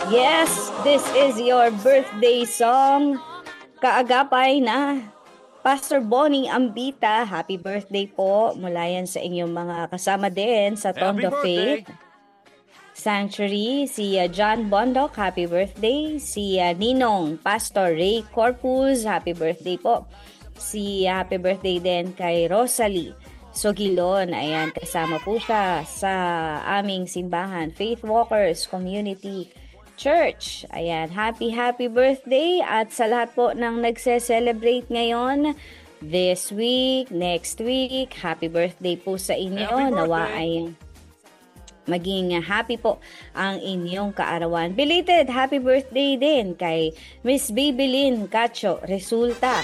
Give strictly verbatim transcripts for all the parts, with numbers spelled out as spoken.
Yes, this is your birthday song. Kaagapay na Pastor Bonnie Ambita. Happy birthday po. Mula yan sa inyong mga kasama din sa Happy Tondo birthday! Faith Sanctuary. Si uh, John Bondok, happy birthday. Si uh, Ninong Pastor Ray Corpus, happy birthday po. Si uh, happy birthday din kay Rosalie Sogilon. Ayan, kasama po siya sa aming simbahan, Faith Walkers Community Church. Ayan, happy happy birthday at sa lahat po ng nagse-celebrate ngayon this week, next week, happy birthday po sa inyo. Happy Nawa birthday! ay maging happy po ang inyong kaarawan. Belated happy birthday din kay Miss Babylin Cacho Resulta.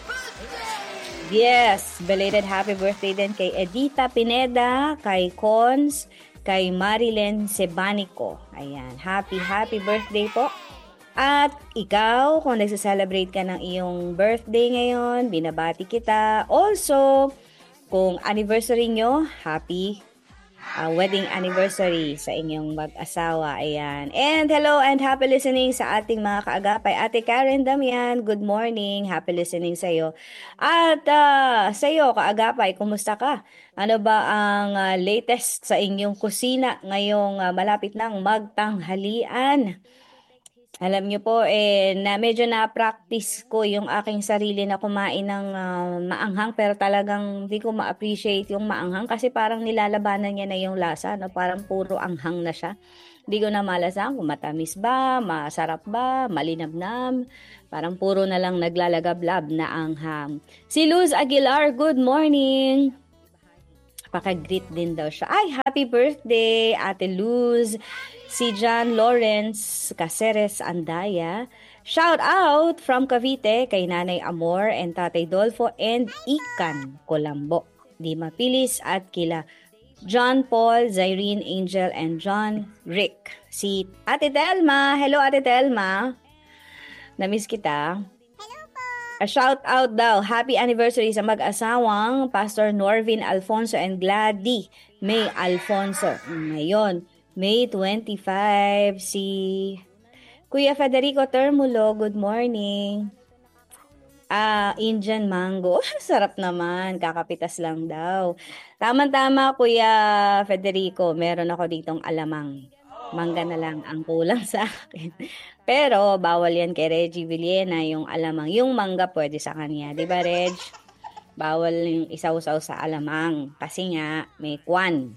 Yes, belated happy birthday din kay Edita Pineda, kay Cons, kay Marilyn Sebanico. Ayan, happy happy birthday po. At ikaw, kung nagsa-celebrate ka ng iyong birthday ngayon, binabati kita. Also, kung anniversary nyo, happy uh, wedding anniversary sa inyong mag-asawa. Ayan. And hello and happy listening sa ating mga kaagapay. Ate Karen Damian, good morning. Happy listening sa iyo. At uh, sa iyo, kaagapay, kumusta ka? Ano ba ang uh, latest sa inyong kusina ngayong uh, malapit nang magtanghalian? Alam niyo po, eh, na medyo na-practice ko yung aking sarili na kumain ng ah, maanghang pero talagang hindi ko ma-appreciate yung maanghang kasi parang nilalabanan niya na yung lasa, no? Parang puro anghang na siya. Hindi ko na malasahan kung matamis ba, masarap ba, malinamnam. Parang puro na lang naglalagablab na anghang. Si Luz Aguilar, good morning! Pakagreet din daw siya. Ay, happy birthday, Ate Luz. Si John Lawrence Caceres Andaya. Shout out from Cavite kay Nanay Amor and Tatay Dolfo and Ikan Colambo. Di mapilis at kila John Paul, Zyrene Angel, and John Rick. Si Ate Telma. Hello, Ate Telma. Namiss kita. A shout out daw, happy anniversary sa mag-asawang Pastor Norvin Alfonso and Gladys May Alfonso. Ngayon, May twenty-fifth, si Kuya Federico Termulo, good morning. Ah, Indian mango. Sarap naman, kakapitas lang daw. Tama-tama, Kuya Federico, meron ako ditong alamang. Mangga na lang ang kulang sa akin. Pero bawal yan kay Reggie Villena yung alamang. Yung mangga pwede sa kanya. Di ba, Reg? Bawal yung isaw-saw sa alamang. Kasi nga, may kwan.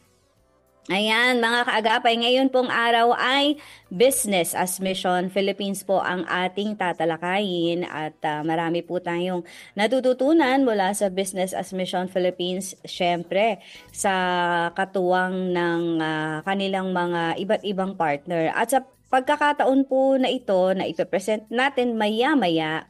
Ayan, mga kaagapay, ngayon pong araw ay Business as Mission Philippines po ang ating tatalakayin at uh, marami po tayong natututunan mula sa Business as Mission Philippines, syempre sa katuwang ng uh, kanilang mga iba't ibang partner. At sa pagkakataon po na ito na ipipresent natin maya-maya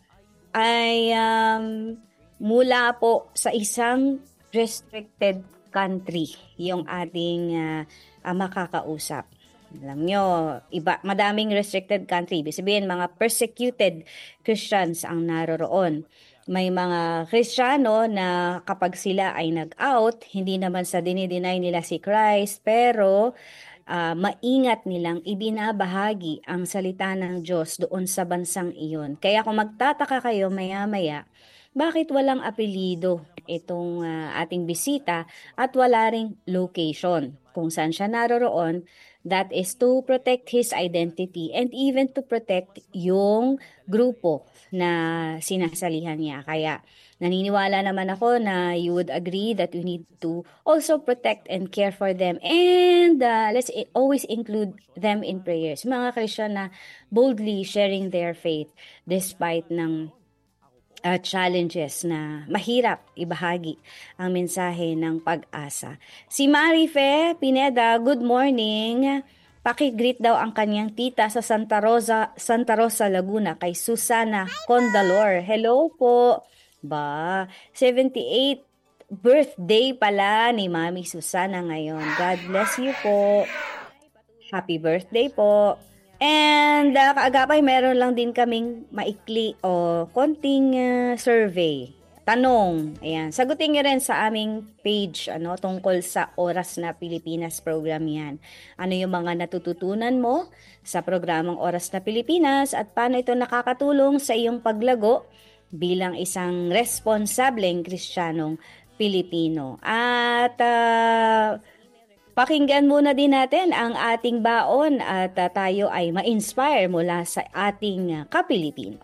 ay um, mula po sa isang restricted country yung ating uh, uh, makakausap. Alam nyo, iba, madaming restricted country. Ibig sabihin, mga persecuted Christians ang naroroon. May mga Kristiyano na kapag sila ay nag-out, hindi naman sa dinideny nila si Christ, pero uh, maingat nilang ibinabahagi ang salita ng Diyos doon sa bansang iyon. Kaya kung magtataka kayo maya-maya, bakit walang apelido itong uh, ating bisita at wala ring location kung saan siya naroroon? That is to protect his identity and even to protect yung grupo na sinasalihan niya. Kaya naniniwala naman ako na you would agree that we need to also protect and care for them. And uh, let's always include them in prayers. Mga Christian na boldly sharing their faith despite ng Uh, challenges na mahirap ibahagi ang mensahe ng pag-asa. Si Marife Pineda, good morning. Paki-greet daw ang kanyang tita sa Santa Rosa, Santa Rosa, Laguna kay Susana Condalor. Hello po. Ba, seventy-eighth birthday pala ni Mami Susana ngayon. God bless you po. Happy birthday po. And uh, kaagapay, meron lang din kaming maikli o konting uh, survey. tanong. Ayan, sagutin niyo rin sa aming page ano tungkol sa Oras na Pilipinas program yan. Ano yung mga natututunan mo sa programang Oras na Pilipinas at paano ito nakakatulong sa iyong paglago bilang isang responsableng Kristiyanong Pilipino. At uh, pakinggan muna din natin ang ating baon at uh, tayo ay ma-inspire mula sa ating uh, kapilipino.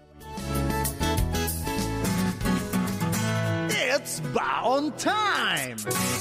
It's baon time!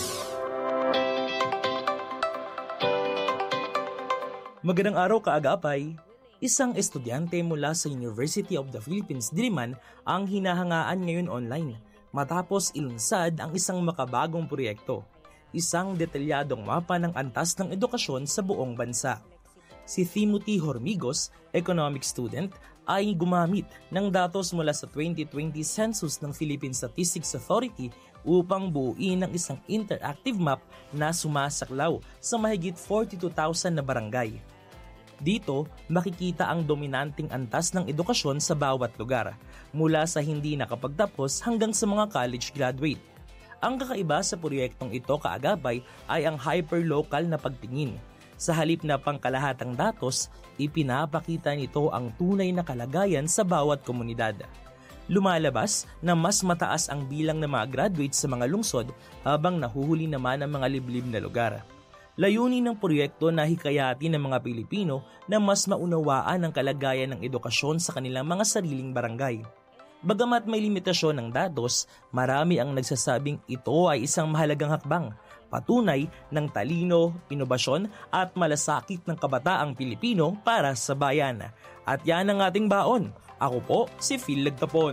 Magandang araw kaagapay! Isang estudyante mula sa University of the Philippines, Diliman ang hinahangaan ngayon online matapos ilunsad ang isang makabagong proyekto, isang detalyadong mapa ng antas ng edukasyon sa buong bansa. Si Timothy Hormigos, economic student, ay gumamit ng datos mula sa twenty twenty census ng Philippine Statistics Authority upang buuin ng isang interactive map na sumasaklaw sa mahigit forty-two thousand na barangay. Dito, makikita ang dominanting antas ng edukasyon sa bawat lugar, mula sa hindi nakapagtapos hanggang sa mga college graduate. Ang kakaiba sa proyektong ito kaagapay ay ang hyperlocal na pagtingin. Sa halip na pangkalahatang datos, ipinapakita nito ang tunay na kalagayan sa bawat komunidad. Lumalabas na mas mataas ang bilang ng mga graduates sa mga lungsod habang nahuhuli naman ang mga liblib na lugar. Layunin ng proyekto na hikayatin ng mga Pilipino na mas maunawaan ang kalagayan ng edukasyon sa kanilang mga sariling barangay. Bagamat may limitasyon ng datos, marami ang nagsasabing ito ay isang mahalagang hakbang, patunay ng talino, inobasyon at malasakit ng kabataang Pilipino para sa bayan. At yan ang ating baon. Ako po si Phil Lagtapon.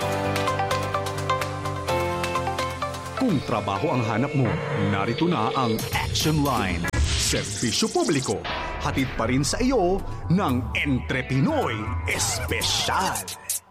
Kung trabaho ang hanap mo, narito na ang Action Line. Serbisyo publiko, hatid pa rin sa iyo ng Entre Pinoy Espesyal.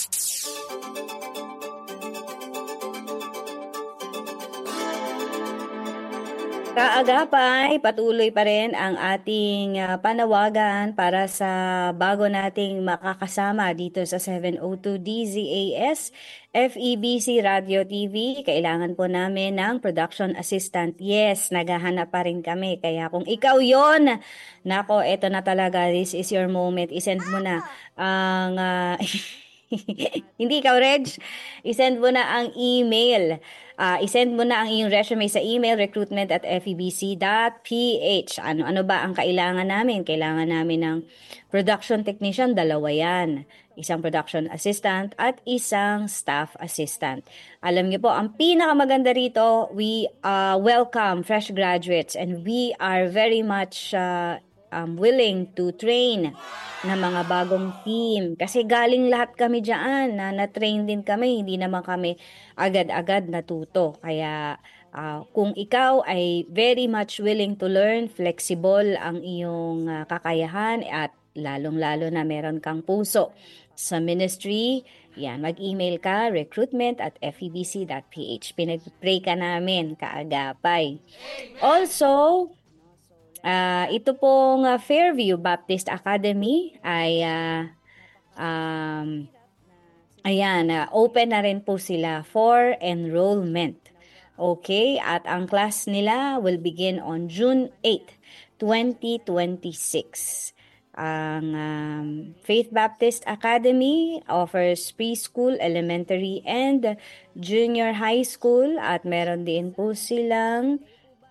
Kaagapay, patuloy pa rin ang ating uh, panawagan para sa bago nating makakasama dito sa seven oh two D Z A S F E B C Radio T V. Kailangan po namin ng production assistant. Yes, naghahanap pa rin kami. Kaya kung ikaw yon, nako, eto na talaga. This is your moment. Isend mo na ang... Uh, hindi ikaw, Reg. Isend mo na ang email. Uh, isend mo na ang iyong resume sa email recruitment at f e b c dot p h. Ano, ano ba ang kailangan namin? Kailangan namin ng production technician, dalawa yan. Isang production assistant at isang staff assistant. Alam niyo po, ang pinakamaganda rito, we uh, welcome fresh graduates and we are very much uh, um, willing to train na mga bagong team. Kasi galing lahat kami dyan, na na-train din kami, hindi naman kami agad-agad natuto. Kaya uh, kung ikaw ay very much willing to learn, flexible ang iyong uh, kakayahan at lalong-lalo na meron kang puso sa ministry, yan, mag-email ka, recruitment at f e b c dot p h. Pinag-pray ka namin, kaagapay. Also, Uh, ito pong uh, Fairview Baptist Academy ay uh, um, ayan, uh, open na rin po sila for enrollment. Okay, at ang class nila will begin on June eighth, twenty twenty-six. Ang um, Faith Baptist Academy offers preschool, elementary, and junior high school at meron din po silang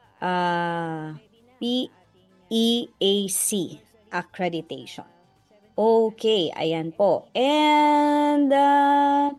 uh, P E A C accreditation. Okay, ayan po. And uh,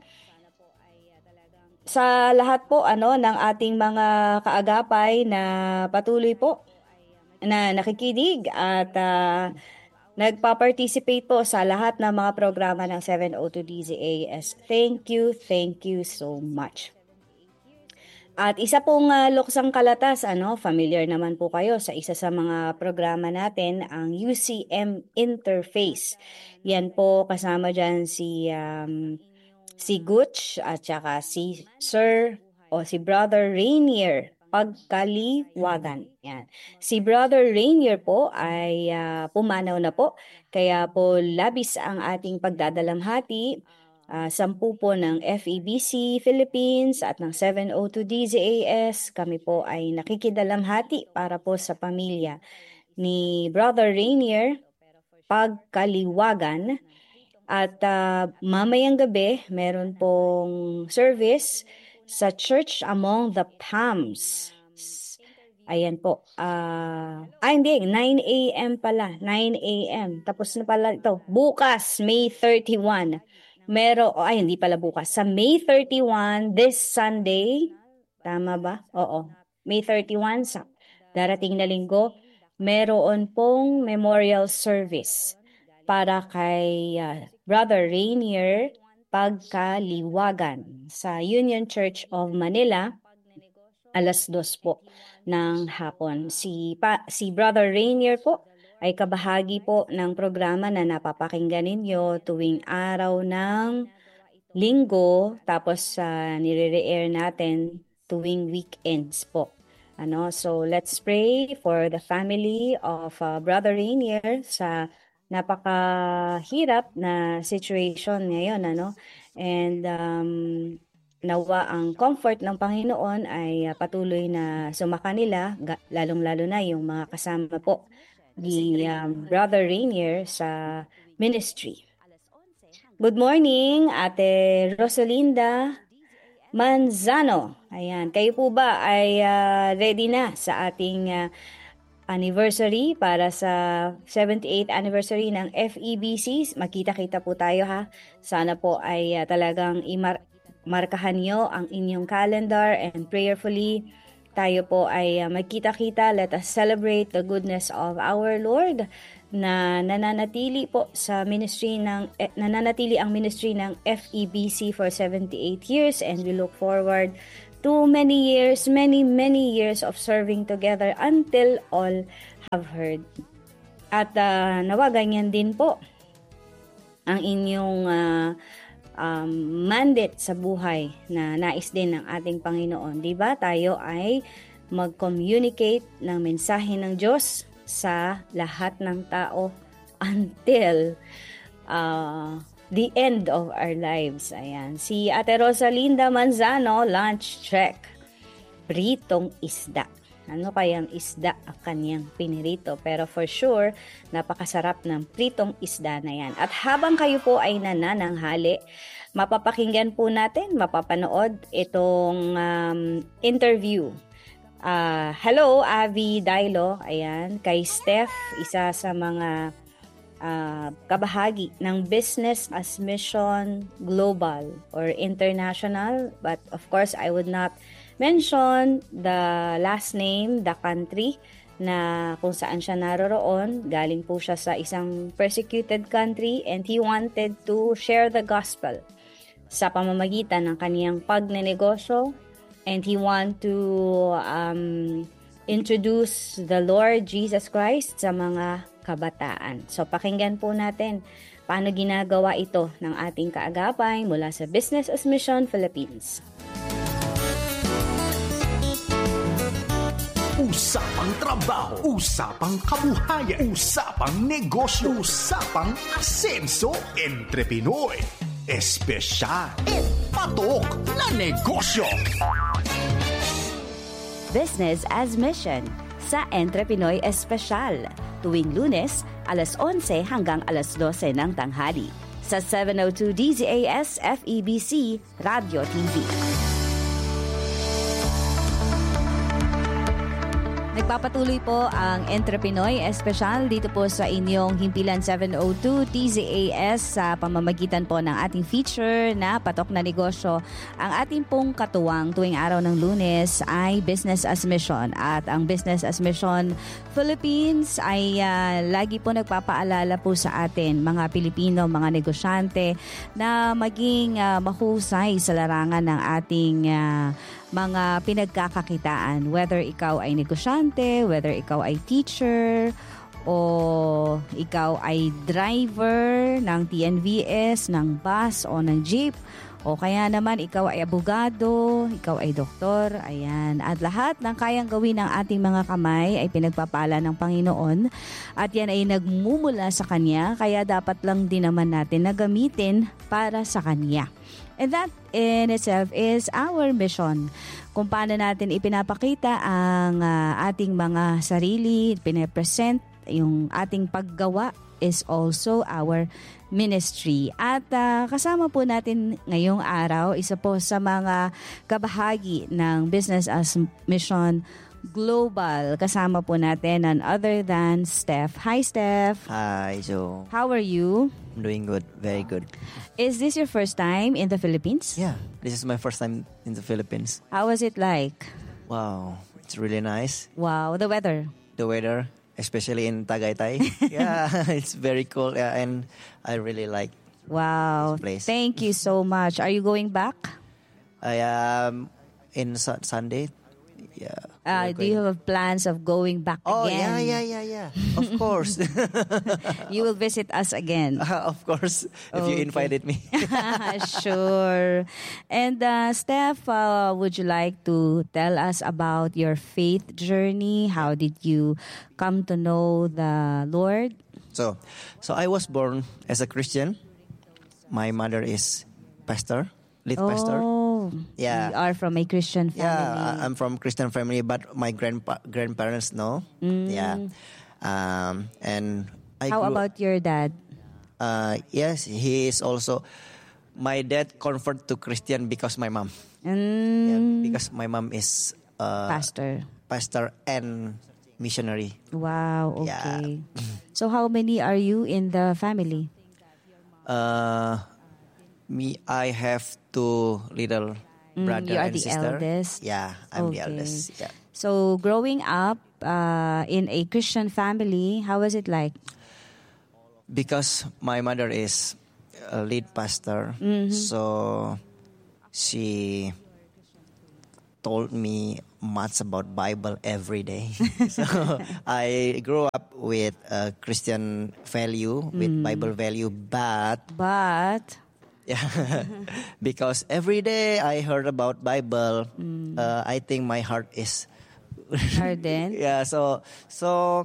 sa lahat po ano ng ating mga kaagapay na patuloy po na nakikinig at uh, nagpa-participate po sa lahat ng mga programa ng seven oh two D Z A S. Thank you, thank you so much. At isa pong uh, luksang kalatas, ano, familiar naman po kayo sa isa sa mga programa natin, ang U C M Interface. Yan po, kasama dyan si, um, si Gutch at saka si Sir o si Brother Rainier Pagkaliwagan. Yan. Si Brother Rainier po ay uh, pumanaw na po, kaya po labis ang ating pagdadalamhati uh, sampu po ng F E B C Philippines at ng seven oh two D Z A S. Kami po ay nakikidalamhati para po sa pamilya ni Brother Rainier Pagkaliwagan. At uh, mamayang gabi, meron pong service sa Church Among the Palms. Ayan po. Uh, ay, hindi. nine a.m. pala. nine a.m. Tapos na pala ito. Bukas, May thirty-first. Mero, oh, ay, hindi pala bukas. Sa May thirty-first, this Sunday. Tama ba? Oo. May thirty-first, sa darating na linggo, meron pong memorial service para kay uh, Brother Rainier Pagkaliwagan sa Union Church of Manila. Alas dos po ng hapon. Si, pa, si Brother Rainier po ay kabahagi po ng programa na napapakinggan ninyo tuwing araw ng linggo, tapos uh, nire-air natin tuwing weekends po. Ano, so let's pray for the family of uh, Brother Rainier sa napakahirap na situation ngayon, ano, and um, nawa ang comfort ng Panginoon ay uh, patuloy na sumakanila, lalong-lalo na yung mga kasama po ni um, Brother Rainier sa ministry. Good morning, Ate Rosalinda Manzano. Ayan, kayo po ba ay uh, ready na sa ating uh, anniversary para sa seventy-eighth anniversary ng F E B C? Makita-kita po tayo, ha. Sana po ay uh, talagang imar markahan nyo ang inyong calendar and prayerfully tayo po ay uh, magkita-kita. Let us celebrate the goodness of our Lord na nananatili po sa ministry ng eh, nananatili ang ministry ng F E B C for seventy-eight years, and we look forward to many years, many many years of serving together until all have heard. At uh, nawa ganyan din po ang inyong uh, Um, mandate sa buhay na nais din ng ating Panginoon. Diba? Tayo ay mag-communicate ng mensahe ng Diyos sa lahat ng tao until uh, the end of our lives. Ayan. Si Ate Rosalinda Manzano, lunch check. Pritong isda. Ano kayang isda ang kanyang pinirito? Pero for sure, napakasarap ng pritong isda na yan. At habang kayo po ay nanananghali, mapapakinggan po natin, mapapanood itong um, interview. Uh, hello, Avi Dailo. Ayan, kay Steph, isa sa mga uh, kabahagi ng Business as Mission Global or International. But of course, I would not mention the last name, the country na kung saan siya naroroon. Galing po siya sa isang persecuted country, and he wanted to share the gospel sa pamamagitan ng kaniyang pagnenegosyo, and he want to um, introduce the Lord Jesus Christ sa mga kabataan. So pakinggan po natin paano ginagawa ito ng ating kaagapay mula sa Business as Mission Philippines. Usapang trabaho, usapang kabuhayan, usapang negosyo, usapang asenso, Entre Pinoy. Espesyal, patok na negosyo. Business as Mission sa Entre Pinoy Espesyal. Tuwing Lunes, alas onse hanggang alas dose ng tanghali. Sa seven oh two D Z A S F E B C Radio T V. Nagpapatuloy po ang Entre Pinoy Espesyal dito po sa inyong himpilan seven oh two T Z A S sa pamamagitan po ng ating feature na Patok na Negosyo. Ang ating pong katuwang tuwing araw ng Lunes ay Business as Mission, at ang Business as Mission Philippines ay uh, lagi po nagpapaalala po sa atin mga Pilipino, mga negosyante, na maging uh, mahusay sa larangan ng ating uh, mga pinagkakakitaan, whether ikaw ay negosyante, whether ikaw ay teacher, o ikaw ay driver ng T N V S, ng bus o ng jeep, O kaya naman ikaw ay abogado, ikaw ay doktor, ayan. At lahat ng kayang gawin ng ating mga kamay ay pinagpapala ng Panginoon at yan ay nagmumula sa Kanya, kaya dapat lang din naman natin na gamitin para sa Kanya. And that in itself is our mission. Kung paano natin ipinapakita ang uh, ating mga sarili, pinapresent, yung ating paggawa is also our ministry. At uh, kasama po natin ngayong araw, isa po sa mga kabahagi ng Business as Mission Global. Kasama po natin none other than Steph. Hi, Steph. Hi, Joe. How are you? I'm doing good. Very good. Is this your first time in the Philippines? Yeah, this is my first time in the Philippines. How was it like? Wow, it's really nice. Wow, the weather. The weather, especially in Tagaytay. Yeah, it's very cool. Yeah, and I really like Wow. this place. Thank you so much. Are you going back? I am in su- Sunday. Yeah. Uh, we're do you going- have plans of going back Oh, again? yeah, yeah, yeah, yeah. Of course. You will visit us again. Of course, if you Okay. invited me. Sure. And uh, Steph, uh, would you like to tell us about your faith journey? How did you come to know the Lord? So, so I was born as a Christian. My mother is pastor, lead pastor. Oh, Yeah. you are from a Christian family. Yeah, I- I'm from Christian family, but my grandpa- grandparents know. Yeah, um, and I How grew, about your dad? Uh, yes, he is also. My dad convert to Christian because my mom. Mm, Yeah, because my mom is uh, pastor. pastor and missionary. Wow, Yeah. okay. So how many are you in the family? Uh, me, I have two little brother you are and the sister. eldest? Yeah, I'm the Okay. eldest. Yeah. So growing up uh, in a Christian family, how was it like? Because my mother is a lead pastor, so she told me much about Bible every day. So I grew up with a Christian value, with Bible value, but But yeah, because every day I heard about Bible, uh, I think my heart is hardened. yeah. So so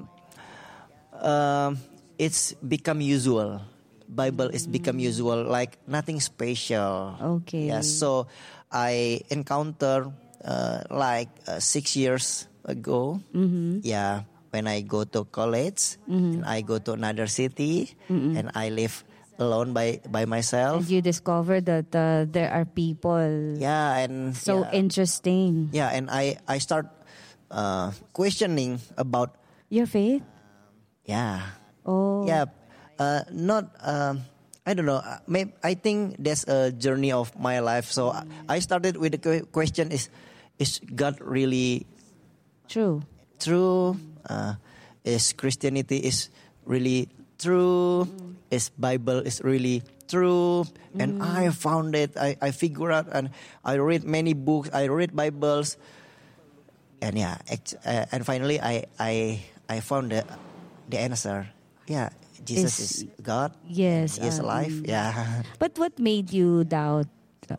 um, it's become usual. Bible is become usual, like nothing special. Okay. Yeah. So I encounter uh, like uh, six years ago. Yeah. When I go to college and I go to another city and I live alone by by myself. And you discover that uh, there are people Yeah. And so yeah. interesting. Yeah, and I I start uh, questioning about Your faith? yeah. Oh. Yeah, uh, not. Um, I don't know. uh, Maybe I think that's a journey of my life. So I- I started with the que- question: Is is God really True. true? Uh, is Christianity is really true? Is Bible is really true? And I found it. I I figure out, and I read many books. I read Bibles, and yeah, act, uh, and finally I I I found the the answer. Yeah, Jesus Is- is God. Yes. He is um, alive. Yeah. But what made you doubt? uh,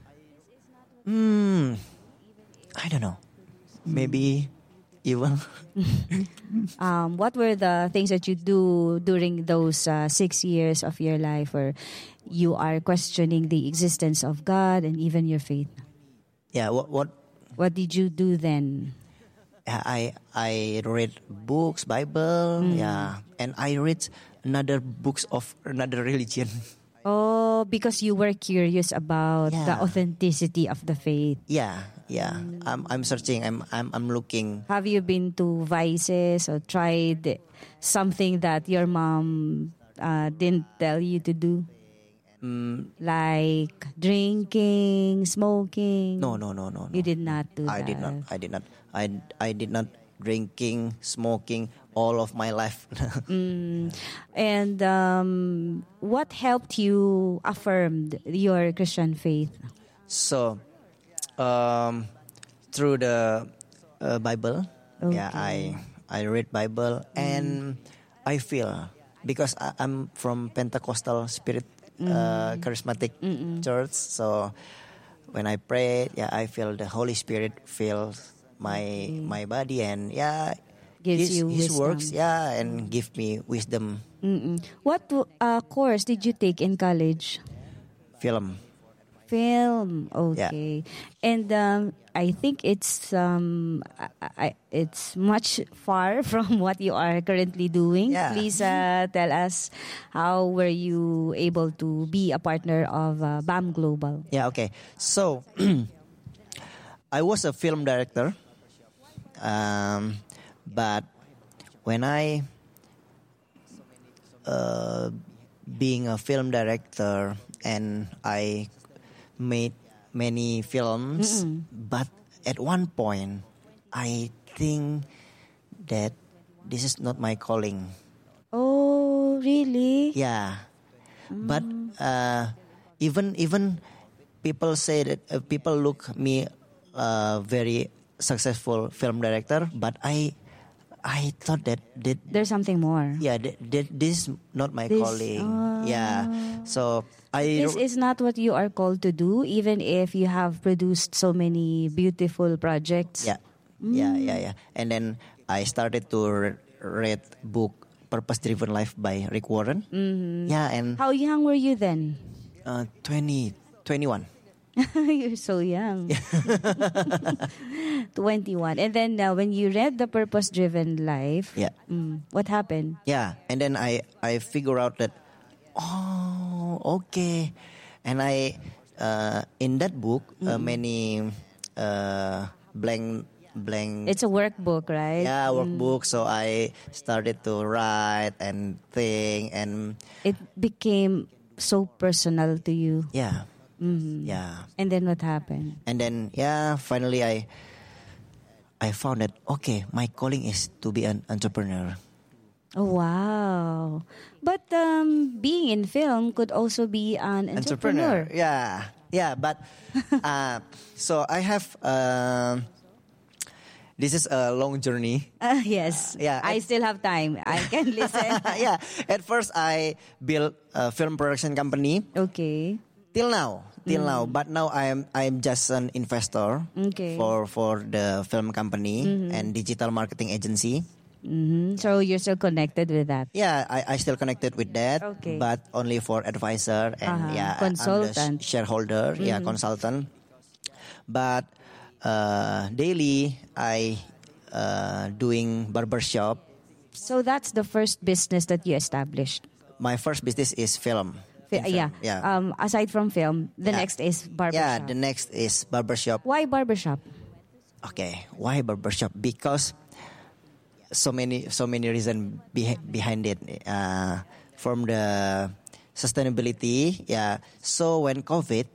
Hmm. I don't know. Maybe evil. Um, what were the things that you do during those uh, six years of your life where you are questioning the existence of God and even your faith? Yeah. What what What did you do then? Yeah, I I read books, Bible, yeah, and I read another books of another religion. Oh, because you were curious about the Yeah. authenticity of the faith. Yeah, yeah. I'm I'm searching. I'm I'm I'm looking. Have you been to vices or tried something that your mom uh, didn't tell you to do? Like drinking, smoking? No, no, no, no, no. You did not do I that. did not. I did not. I I did not drinking, smoking all of my life. And um, what helped you affirm your Christian faith? So, um, through the uh, Bible, yeah, I I read Bible and I feel because I, I'm from Pentecostal spirit uh, charismatic church. So when I pray, yeah, I feel the Holy Spirit fills my my body, and yeah, Gives his, you his wisdom. works, yeah, and give me wisdom. Mm-mm. What uh, course did you take in college? Film. Film. Okay. And um, I think it's um, I, I, it's much far from what you are currently doing. Yeah. Please uh, tell us, how were you able to be a partner of uh, B A M Global? Yeah, okay. So I was a film director, um, but when I uh, being a film director and I made many films, but at one point I think that this is not my calling. Oh, really? Yeah, but uh, even even people say that uh, people look me uh, very successful film director, but I I thought that that There's something more. yeah that, that this is not my This- calling. ah. Yeah, so I This is not what you are called to do, even if you have produced so many beautiful projects. yeah yeah yeah yeah, and then I started to re- read book Purpose Driven Life by Rick Warren. Mm-hmm. Yeah, and How young were you then? uh, twenty, twenty-one. You're so young. twenty-one. And then uh, when you read The Purpose Driven Life, Yeah. mm, what happened? Yeah, and then I I figure out that oh okay, and I uh, in that book uh, many uh, blank blank It's a workbook, right? yeah workbook. So I started to write and think and It became so personal to you. yeah Mhm. yeah, And then what happened? and then yeah finally I I found that okay, my calling is to be an entrepreneur. Oh, wow. But um, being in film could also be an entrepreneur. Yeah, yeah, but uh, so I have. Uh, this is a long journey. Uh, yes. Yeah, I it- still have time. I can listen. Yeah, at first I built a film production company Okay. till now, till now. But now I am I am just an investor Okay. for for the film company and digital marketing agency. hmm So you're still connected with that. Yeah, I, I still connected with that, Okay. but only for advisor and Uh-huh. yeah, I'm the Consultant. sh- shareholder, yeah, consultant. But uh, daily I uh, doing barbershop. So that's the first business that you established. My first business is film. Fi- In film, yeah. yeah, Um, aside from film, the Yeah. next is yeah. barbershop. The next is barbershop. Why barbershop? Okay, why barbershop? Because so many so many reasons beh- behind it. Uh, from the sustainability, yeah. So when COVID,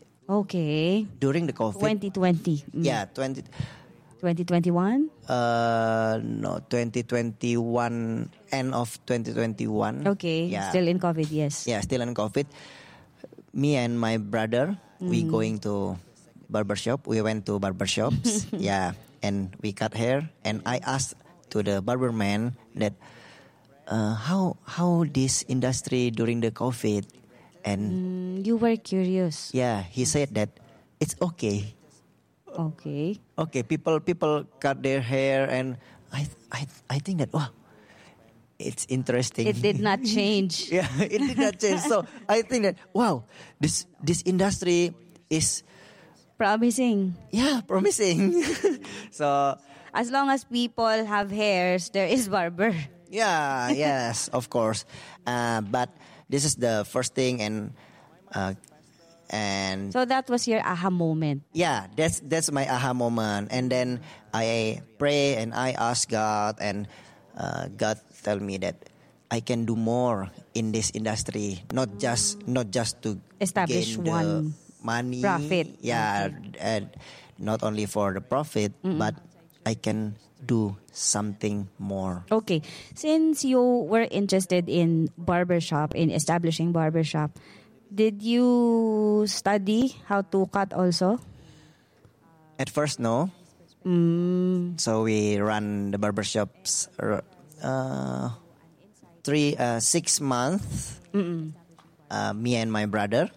Okay. during the COVID, twenty twenty. Mm. yeah, twenty, twenty twenty-one? uh, no, twenty twenty-one, end of twenty twenty-one. Okay. yeah, Still in COVID, yes. yeah, still in COVID. Me and my brother, we going to barbershop. We went to barbershops, yeah, and we cut hair. And I asked to the barber man that uh, how how this industry during the COVID, and Mm, you were curious. yeah, he said that it's okay. Okay. Okay, people people cut their hair, and I I I think that wow, it's interesting. It did not change. Yeah, it did not change. So I think that wow, this this industry is Promising. yeah promising. So As long as people have hairs, there is barber. yeah, yes, of course. Uh, but this is the first thing, and uh, and So that was your aha moment. yeah, that's that's my aha moment. And then I pray and I ask God, and uh, God tell me that I can do more in this industry, not just not just to Establish gain the one money, profit. yeah, and not only for the profit, but I can do something more. Okay. Since you were interested in barbershop, in establishing barbershop, did you study how to cut also? At first, no. Mm, So we run the barbershops uh, three uh, six months. uh, me and my brother.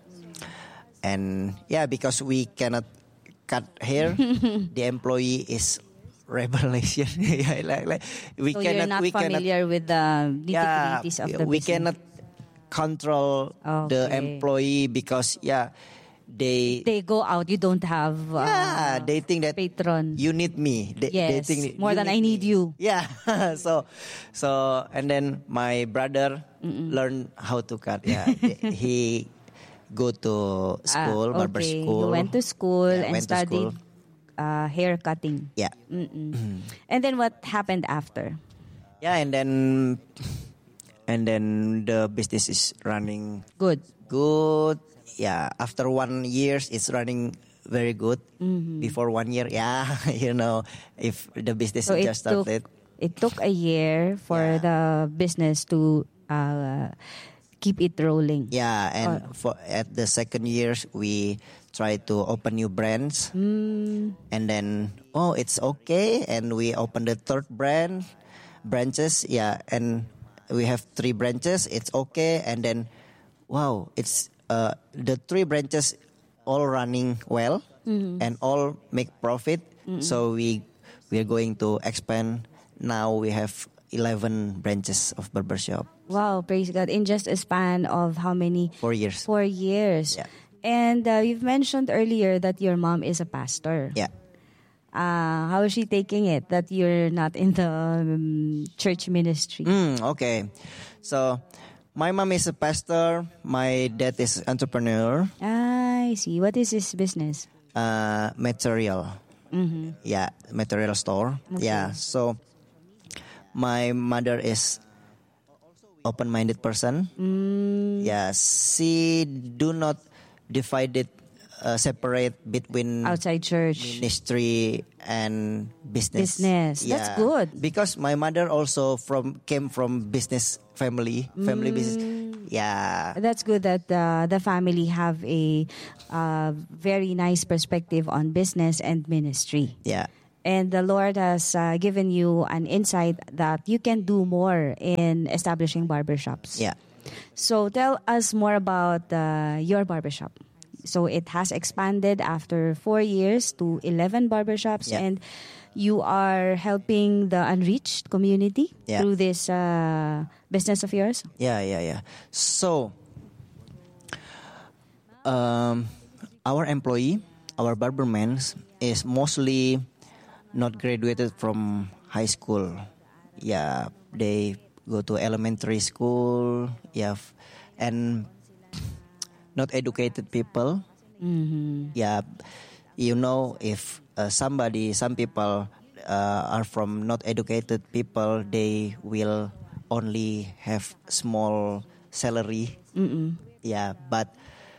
And yeah, because we cannot cut hair, the employee is revelation. yeah, like, like we So cannot. you're not we familiar with the cannot, nitty-gritties yeah, of the we business. cannot control the Okay. employee because yeah, they They go out, you don't have uh, yeah they think that patron. you need me. They, they Yes, think more you than I need me. you. Yeah. so so and then my brother learned how to cut. Yeah, he go to school, Ah, barber okay. school. You went to school Yeah, and went to studied school. uh, hair cutting. Yeah. Mm-mm. And then what happened after? Yeah, and then and then the business is running Good. good. Yeah, after one years, it's running very good. Mm-hmm. Before one year, yeah, you know, if the business So it just took started. it took a year for Yeah. the business to uh, keep it rolling. Yeah, and Oh. for at the second years, we try to open new brands, Mm, and then oh, it's okay, and we open the third brand branches. Yeah, and we have three branches. It's okay, and then wow, it's uh, the three branches all running well and all make profit. So we we are going to expand. Now we have eleven branches of barbershop. wow, praise God! In just a span of how many? Four years. Four years. Yeah. And uh, you've mentioned earlier that your mom is a pastor. Yeah. Uh, how is she taking it that you're not in the um, church ministry? Mm, okay. So my mom is a pastor. My dad is entrepreneur. I see. What is his business? Uh, material. Mm-hmm. Yeah, material store. Yeah. So my mother is open-minded person. Mm, Yeah, she do not divide it, uh, separate between outside church. ministry and business. Business. That's Yeah. good. Because my mother also from came from business family, family business. Yeah. That's good that uh, the family have a uh, very nice perspective on business and ministry. Yeah. And the Lord has uh, given you an insight that you can do more in establishing barbershops. Yeah. So tell us more about uh, your barbershop. So it has expanded after four years to eleven barbershops, Yeah. and you are helping the unreached community Yeah. through this uh, business of yours. Yeah, yeah, yeah. So, um, our employee, our barbermen, is mostly not graduated from high school. Yeah, they go to elementary school. Yeah, f- and not educated people. Mm-hmm. Yeah, you know, if uh, somebody, some people uh, are from not educated people, they will only have small salary. Mm-mm. Yeah, but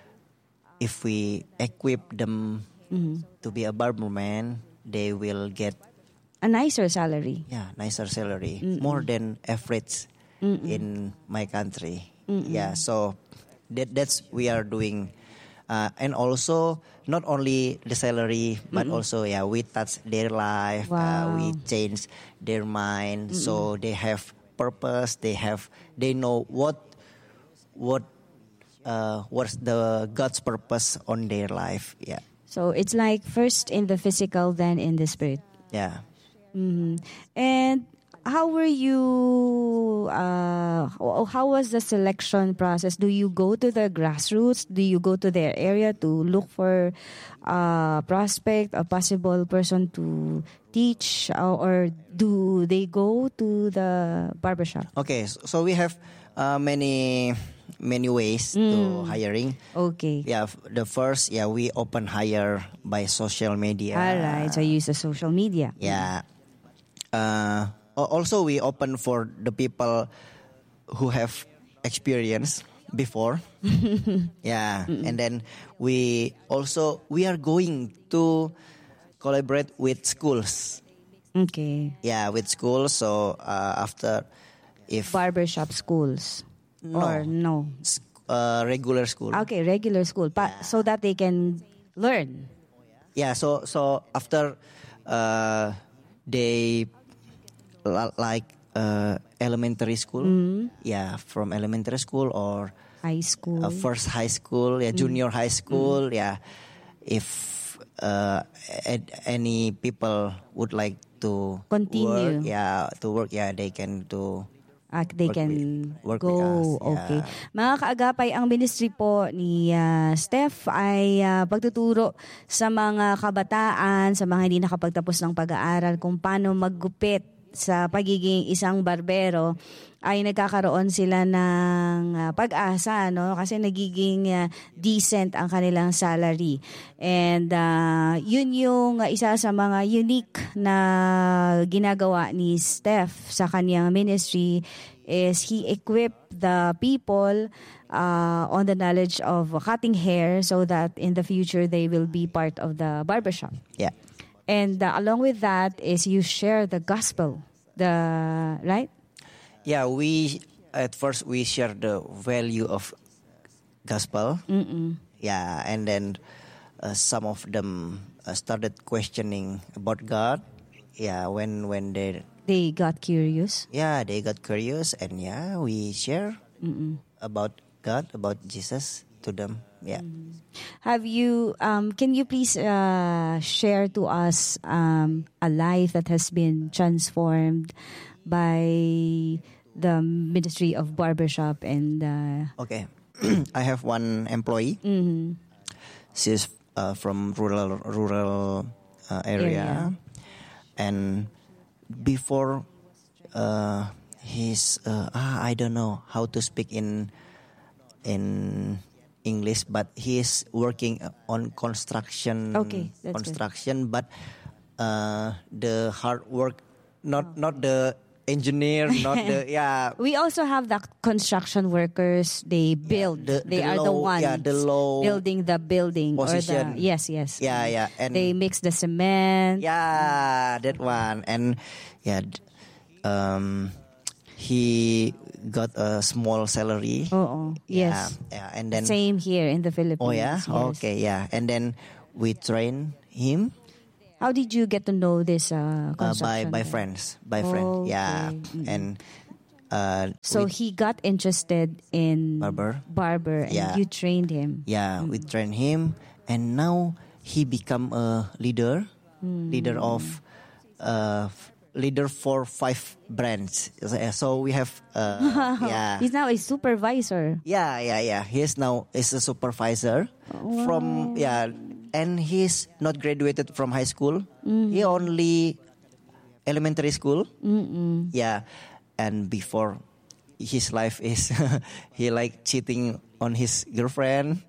if we equip them Mm-hmm. to be a barberman, they will get A nicer salary. yeah nicer salary, more than average in my country. Yeah, so that that's we are doing, uh, and also not only the salary, but also yeah we touch their life. Uh, we Wow. change their mind, so they have purpose. They have they know what what uh, what's the God's purpose on their life. Yeah, So it's like first in the physical, then in the spirit. yeah. Mhm. And how were you? Uh, how how was the selection process? Do you go to the grassroots? Do you go to their area to look for a prospect, a possible person to teach, or, or do they go to the barbershop? Okay, so, so we have uh, many many ways to hiring. Okay. Yeah, f- the first, yeah, we open hire by social media. All right. So you use the social media. Yeah. Uh, al- also, we open for the people who have experience before. Yeah, and then we also we are going to collaborate with schools. Okay. Yeah, with schools. So uh, after, if Barbershop schools. No. Or no. s- uh, regular school. Okay, regular school, pa- so that they can learn. Yeah, so so after uh, they la- like uh, elementary school, yeah, from elementary school or High school. uh, first high school, yeah, junior high school, yeah. If uh, a- any people would like to Continue. work, yeah, to work, yeah, they can do. Ah, they Work can with- work go. with us, Okay. yeah. Mga kaagapay, ang ministry po ni ah, Steph ay ah, pagtuturo sa mga kabataan, sa mga hindi nakapagtapos ng pag-aaral kung paano maggupit sa pagiging isang barbero, ay nagkakaroon sila ng ah, pag-asa, no? Kasi nagiging ah, decent ang kanilang salary. And ah, yun yung ah, isa sa mga unique na ginagawa ni Steph sa kanyang ministry is he equipped the people uh, on the knowledge of cutting hair so that in the future they will be part of the barbershop. Yeah, And uh, along with that is you share the gospel, the right? yeah. We at first we share the value of gospel. Mm-mm. Yeah, and then uh, some of them uh, started questioning about God. Yeah, when when they They got curious. yeah they got curious, and yeah we share Mm-mm. about God, about Jesus to them. Yeah. Have you? Um, can you please uh, share to us um, a life that has been transformed by the ministry of barbershop and? Uh, Okay, I have one employee. mhm. She's uh, from rural rural uh, area, Area. and before uh, his uh, ah, I don't know how to speak in in English, but he is working on construction. Okay, that's good. construction, but uh, the hard work, not not the engineer, not the yeah. We also have the construction workers. They build. the- they the are the low- ones yeah, the low building the building position. or the yes, yes. Yeah, yeah, and they mix the cement. yeah, that one, and yeah, d- um, he got a small salary. Oh, Yeah, yes. yeah, and then Same here in the Philippines. oh yeah, yes. okay, yeah, and then we train him How did you get to know this uh, uh, by construction? by guy? friends, by friends, yeah, Okay. Mm. and uh, So we- he got interested in Barber. barber, and Yeah. you trained him. yeah, we train him, and now he become a leader, leader of uh, f- leader for five brands. So we have uh, yeah. He's now a supervisor. Yeah, yeah, yeah. He's now is a supervisor from yeah, and he's not graduated from high school. He only elementary school. Mm-mm. Yeah, and before his life is he like cheating on his girlfriend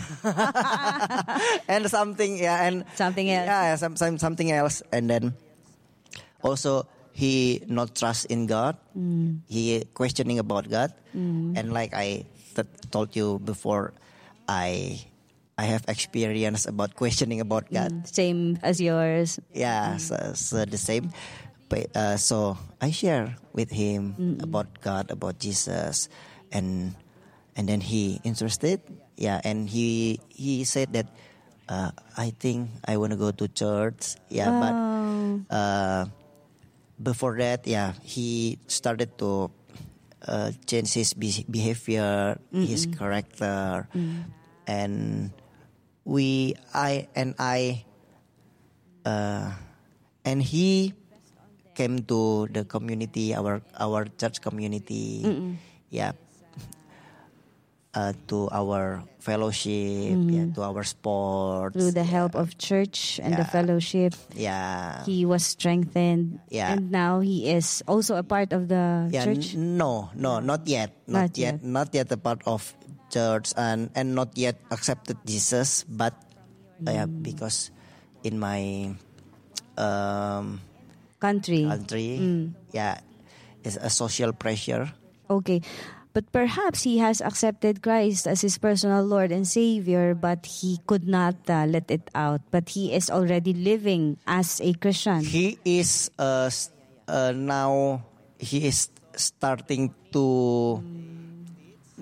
and something yeah and Something else. yeah some, some something else, and then also he not trust in God. He questioning about God, and like I th- told you before, I I have experience about questioning about God. Same as yours. Yeah, so, so the same. But, uh, so I share with him about God, about Jesus, and and then he interested. Yeah, and he he said that uh, I think I want to go to church. Yeah, Wow. but uh, before that, yeah, he started to uh, change his be- behavior, his character, and we, I and I, uh, and he came to the community, our our church community, yeah, uh, to our fellowship, yeah, to our sports, Through the help of church and the Yeah. fellowship, yeah, he was strengthened. Yeah. And now he is also a part of the yeah. church. n- No, no, not yet, not, Not yet. yet. not yet a part of church, and and not yet accepted Jesus, but uh, yeah, because in my um. Country. country, yeah, it's a social pressure. Okay. But perhaps he has accepted Christ as his personal Lord and Savior, but he could not uh, let it out. But he is already living as a Christian. He is uh, s- uh, now he is starting to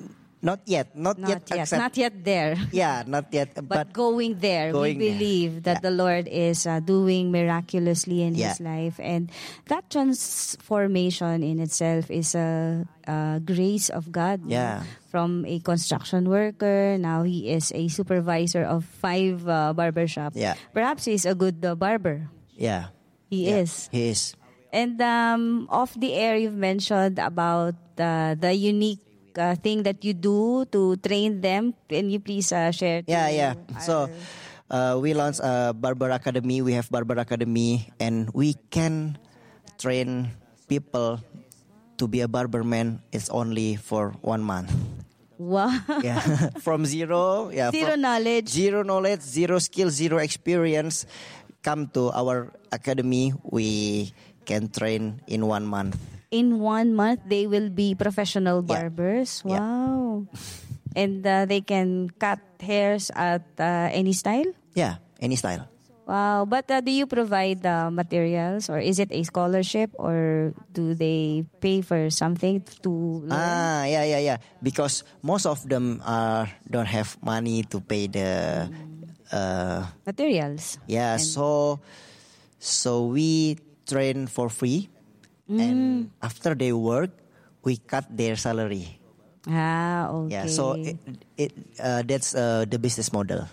Not yet, not, Not yet, yet, accept- not yet there. Yeah, not yet, But, but, going there, going we there. believe that Yeah. the Lord is uh, doing miraculously in his Yeah. life. And that transformation in itself is a, a grace of God. no? Yeah. From a construction worker, now he is a supervisor of five uh, barbershop. Yeah. Perhaps he's a good uh, barber. yeah, He yeah, is. he is. And um, off the air, you've mentioned about uh, the unique uh, thing that you do to train them. Can you please uh, share? To Yeah, yeah. So, our- uh, we launched a Barber Academy. We have Barber Academy, and we can train people to be a barberman. It's only for one month. Wow. Yeah, from zero. Yeah, Zero from knowledge. zero knowledge, zero skill, zero experience. Come to our academy. We can train in one month. In one month, they will be professional Yeah. barbers. Yeah. Wow. And uh, they can cut hairs at uh, any style? Yeah, any style. Wow. But uh, do you provide uh, materials, or is it a scholarship, or do they pay for something to learn? Ah, yeah, yeah, yeah. Because most of them are don't have money to pay the. Uh, Materials. yeah, so so we train for free, Mm. and after they work, we cut their salary. Ah, okay. Yeah, so it, it uh, that's uh, the business model.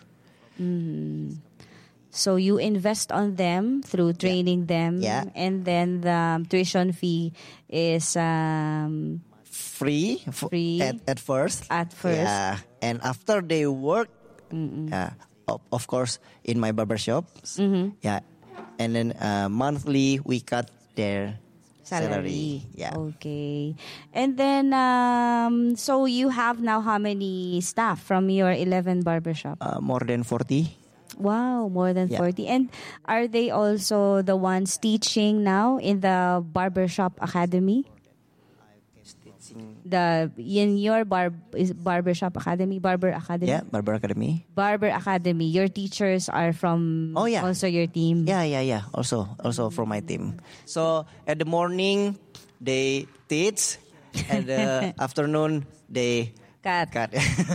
So you invest on them through training them, Yeah. and then the tuition fee is um, Free, f- Free. at at first. At first. Yeah, and after they work, yeah, of, of course in my barbershop. Mm-hmm. Yeah, and then uh, monthly we cut their salary. salary. Yeah. Okay. And then, um, so you have now how many staff from your eleven barbershop? Uh, more than forty. Wow, more than Yeah. forty. And are they also the ones teaching now in the barbershop academy? The in your bar is barbershop academy, barber academy, Yeah, Barber Academy. barber academy. Your teachers are from Oh, yeah. also your team. Yeah, yeah, yeah. Also, also from my team. So at the morning they teach, and the afternoon they Cut. cut.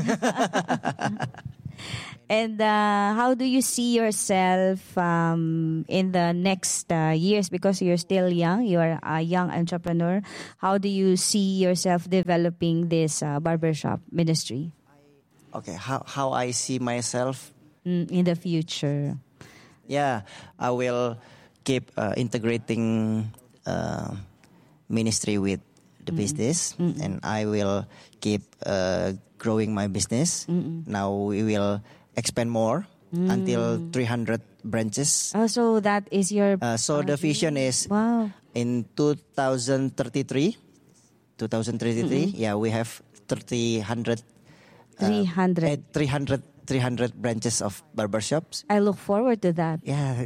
And uh, how do you see yourself um, in the next uh, years? Because you're still young, you are a young entrepreneur. How do you see yourself developing this uh, barbershop ministry Okay, how how I see myself. mm, in the future? Yeah, I will keep uh, integrating uh, ministry with the business, and I will keep uh, growing my business. Now we will expand more until three hundred branches. Oh, so that is your Uh, so the vision is wow. in two thousand thirty-three, two thousand thirty-three, yeah, we have thirty hundred, three hundred. eh, three hundred, three hundred branches of barbershops. I look forward to that. Yeah.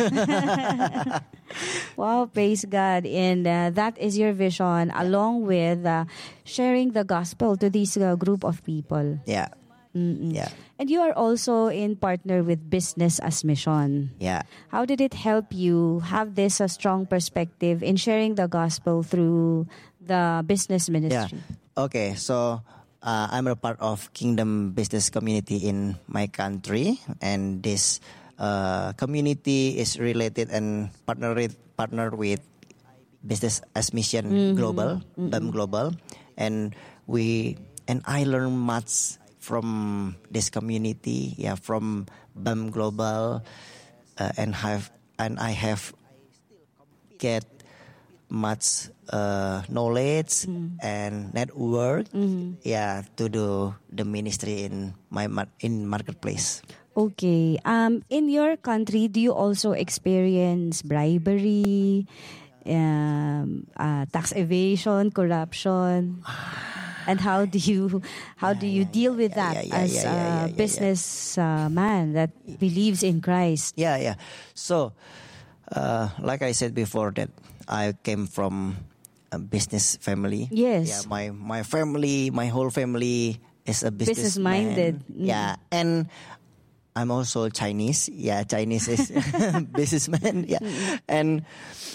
Wow, praise God. And uh, that is your vision, along with uh, sharing the gospel to this uh, group of people. yeah. Mm-mm. Yeah. And you are also in partner with Business as Mission. Yeah. How did it help you have this uh, strong perspective in sharing the gospel through the business Yeah. ministry? Okay, so uh, I'm a part of Kingdom Business Community in my country, and this uh, community is related and partnered partnered with Business as Mission Global, B A M Global, and we and I learn much from this community, yeah, from B A M Global, uh, and have and I have get much uh, knowledge and network, yeah, to do the ministry in my mar- in marketplace. Okay. Um, in your country, do you also experience bribery, um, uh, tax evasion, corruption? And how do you how do you deal with yeah, that yeah, yeah, as yeah, yeah, a yeah, yeah. business uh, man that believes in Christ? Yeah, yeah. So, uh, like I said before, that I came from a business family. Yes. Yeah, my my family, my whole family is a business Business-minded. Mm. Yeah, and I'm also Chinese. Yeah, Chinese is businessman. Yeah, and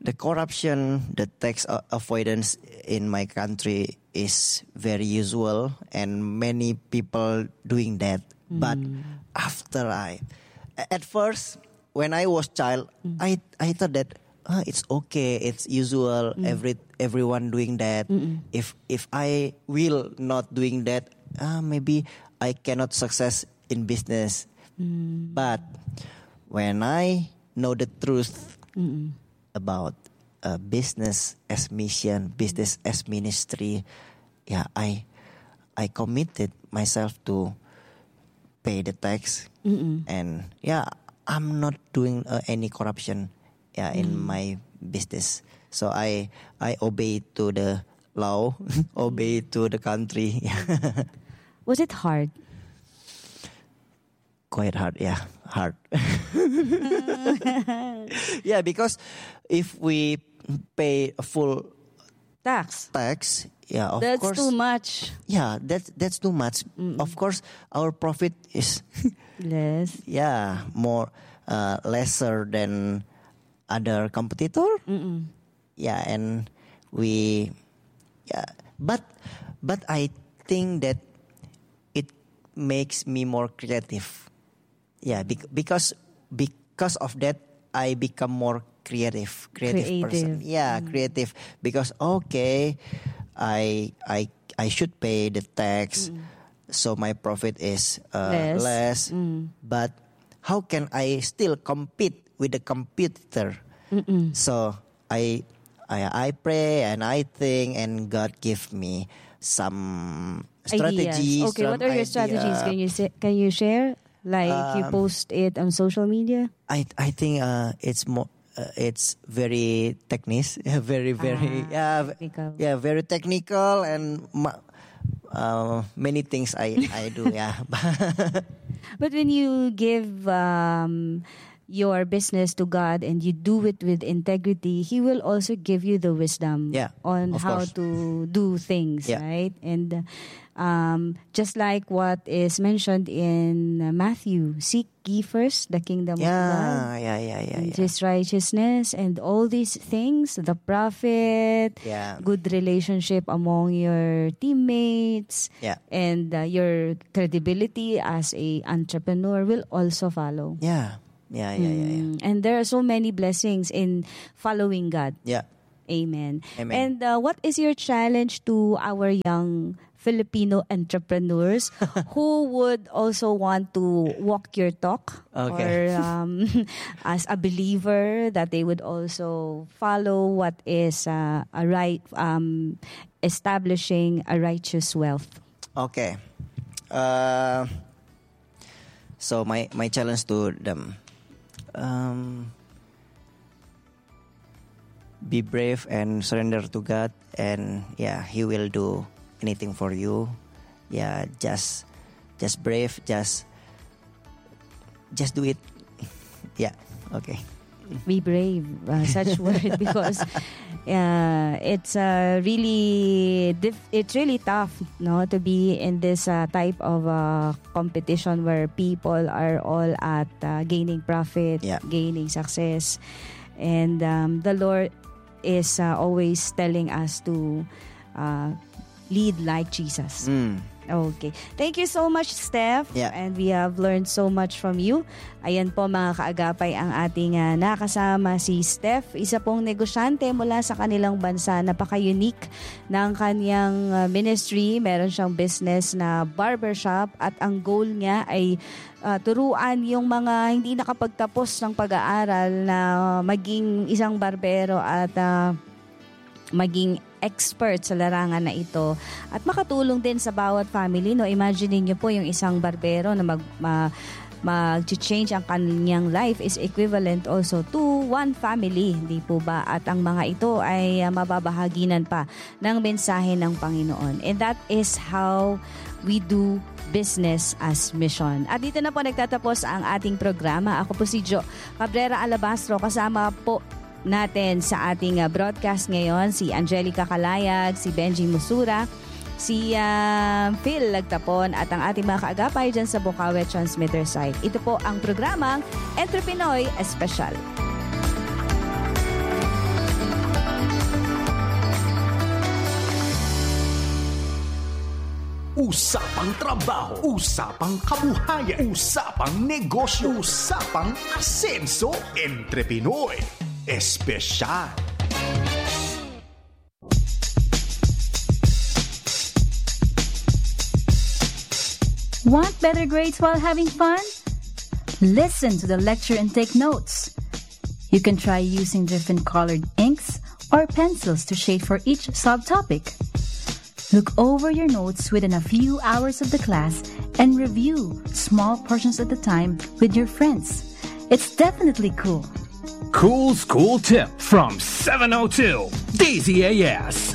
the corruption, the tax a- avoidance in my country is very usual, and many people doing that. Mm. But after I, at first, when I was child, mm. I I thought that uh, it's okay, it's usual, mm. every everyone doing that. Mm-mm. If if I will not doing that, uh, maybe I cannot success in business. Mm. But when I know the truth Mm-mm. about uh, business as mission, business as ministry, yeah, I I committed myself to pay the tax, Mm-mm. and yeah, I'm not doing uh, any corruption, yeah, in mm. my business. So I I obey to the law, obey to the country. Was it hard? Quite hard, yeah, hard. Yeah, because if we pay a full tax, tax, yeah, of that's course, too much. Yeah, that's that's too much. Mm-mm. Of course, our profit is less. Yeah, more uh, lesser than other competitor. Mm-mm. Yeah, and we, yeah, but but I think that it makes me more creative. Yeah, bec- because because of that, I become more creative, creative, creative. person. Yeah, mm. creative. Because okay, I I I should pay the tax, mm. so my profit is uh, less. less. Mm. But how can I still compete with the competitor? Mm-mm. So I I I pray and I think, and God give me some strategies. Ideas. Okay, what are your idea. strategies? Can you say, can you share? Like um, you post it on social media? I I think uh, it's more uh, it's very technical, very very ah, yeah technical. yeah very technical, and uh, many things I I do yeah. But when you give um, your business to God and you do it with integrity, He will also give you the wisdom yeah, on how course. to do things, yeah. right? And um, just like what is mentioned in Matthew, seek ye first the kingdom yeah, of God, yeah, yeah, yeah, and yeah. His righteousness, and all these things, the profit, yeah. good relationship among your teammates, yeah. and uh, your credibility as a entrepreneur will also follow. Yeah. Yeah, yeah, yeah, yeah. And there are so many blessings in following God. Yeah. Amen. Amen. And uh, what is your challenge to our young Filipino entrepreneurs who would also want to walk your talk? Okay. Or um, as a believer, that they would also follow what is uh, a right, um, establishing a righteous wealth? Okay. Uh, so my, my challenge to them, Um, be brave and surrender to God, and yeah, He will do anything for you. Yeah, just just brave, just just do it. Yeah, okay. Be brave, uh, such word, because uh, it's uh, really diff- it's really tough, no, to be in this uh, type of uh, competition where people are all at uh, gaining profit, yeah. gaining success, and um, the Lord is uh, always telling us to uh, lead like Jesus. Mm. Okay. Thank you so much, Steph. Yeah. And we have learned so much from you. Ayan po mga kaagapay, ang ating uh, nakasama si Steph. Isa pong negosyante mula sa kanilang bansa. Napaka-unique ng kanyang uh, ministry. Meron siyang business na barbershop at ang goal niya ay uh, turuan yung mga hindi nakapagtapos ng pag-aaral na maging isang barbero at uh, maging expert sa larangan na ito at makatulong din sa bawat family, no? Imagine niyo po yung isang barbero na mag ma, mag-change ang kanyang life is equivalent also to one family, hindi po ba? At ang mga ito ay uh, mababahaginan pa ng mensahe ng Panginoon. And that is how we do business as mission. At dito na po nagtatapos ang ating programa. Ako po si Jo Cabrera Alabastro, kasama po natin sa ating uh, broadcast ngayon si Angelica Calayag, si Benji Musura, si uh, Phil Lagtapon at ang ating mga kaagapay dyan sa Bukawe Transmitter site. Ito po ang programang Entrepinoy Special. Usapang trabaho, usapang kabuhayan, usapang negosyo, usapang asenso. Entre Pinoy Espesyal. Want better grades while having fun? Listen to the lecture and take notes. You can try using different colored inks or pencils to shade for each subtopic. Look over your notes within a few hours of the class and review small portions at a time with your friends. It's definitely cool. Cool School Tip from seven oh two D Z A S.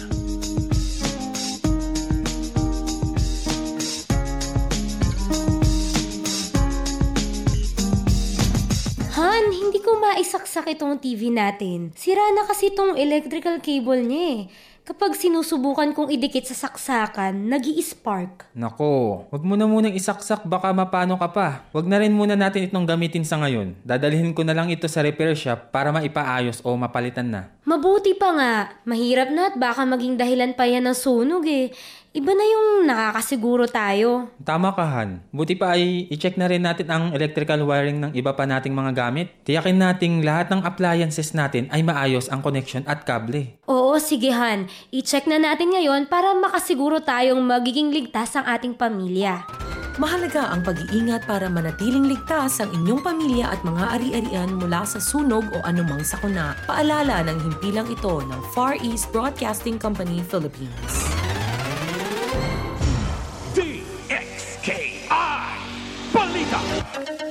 Han, hindi ko maisaksak itong T V natin. Sira na kasi itong electrical cable niya eh. Kapag sinusubukan kong idikit sa saksakan, nag-i-spark. Nako, wag mo na munang isaksak, baka mapano ka pa. Wag na rin muna natin itong gamitin sa ngayon. Dadalhin ko na lang ito sa repair shop para maipaayos o mapalitan na. Mabuti pa nga. Mahirap na at baka maging dahilan pa yan ng sunog eh. Iba na yung nakakasiguro tayo. Tama ka, Han. Buti pa ay i-check na rin natin ang electrical wiring ng iba pa nating mga gamit. Tiyakin nating lahat ng appliances natin ay maayos ang connection at kable. Oo, sige Han. I-check na natin ngayon para makasiguro tayong magiging ligtas ang ating pamilya. Mahalaga ang pag-iingat para manatiling ligtas ang inyong pamilya at mga ari-arian mula sa sunog o anumang sakuna. Paalala ng himpilang ito ng Far East Broadcasting Company, Philippines. D X K I Balita.